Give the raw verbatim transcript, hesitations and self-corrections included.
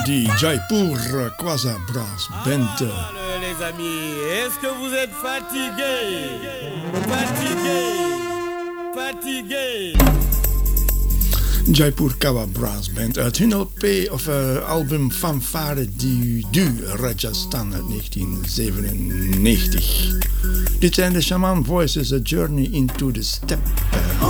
die Jaipur Quasa Brass Band. Alors, les amis, est-ce que vous êtes fatigués? Fatigués? Fatigués? Jaipur Kawa Brass Band uit hun L P of uh, album Fanfare du Du Rajasthan uit negentien zevenennegentig. Dit zijn de Shaman Voices, A Journey into the Steppe.